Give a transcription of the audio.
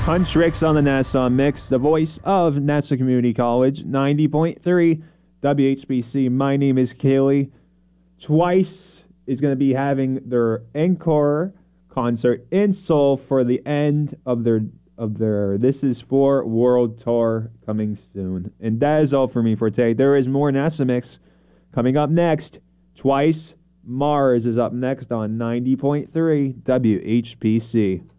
Huntrix on the Nassau Mix, the voice of Nassau Community College, 90.3 WHBC. My name is Kaylee. Twice is going to be having their encore concert in Seoul for the end of their This Is For World Tour coming soon. And that is all for me for today. There is more Nassau Mix coming up next. Twice Mars is up next on 90.3 WHPC.